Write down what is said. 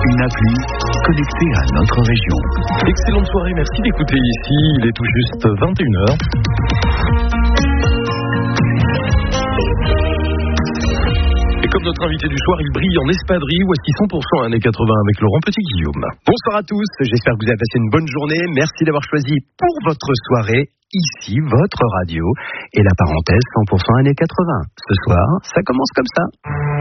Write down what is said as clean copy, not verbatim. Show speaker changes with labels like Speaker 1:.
Speaker 1: une appli connectée à notre région.
Speaker 2: Excellente soirée, merci d'écouter ici, il est tout juste 21h. Et comme notre invité du soir, il brille en espadrille, voici 100% années 80 avec Laurent Petit-Guillaume.
Speaker 3: Bonsoir à tous, j'espère que vous avez passé une bonne journée. Merci d'avoir choisi pour votre soirée, ici, votre radio. Et la parenthèse 100% années 80. Ce soir, ça commence comme ça.